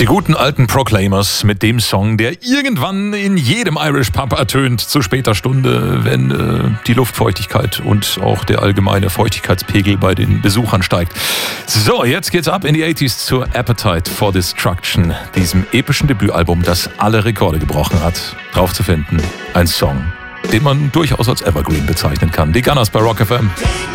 Die guten alten Proclaimers mit dem Song, der irgendwann in jedem Irish Pub ertönt, zu später Stunde, wenn die Luftfeuchtigkeit und auch der allgemeine Feuchtigkeitspegel bei den Besuchern steigt. So, jetzt geht's ab in die 80s zu Appetite for Destruction, diesem epischen Debütalbum, das alle Rekorde gebrochen hat. Drauf zu finden, ein Song, den man durchaus als Evergreen bezeichnen kann. Die Gunners bei Rock FM.